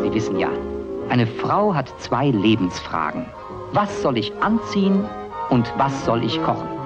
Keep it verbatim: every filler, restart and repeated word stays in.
Sie wissen ja, eine Frau hat zwei Lebensfragen. Was soll ich anziehen und was soll ich kochen?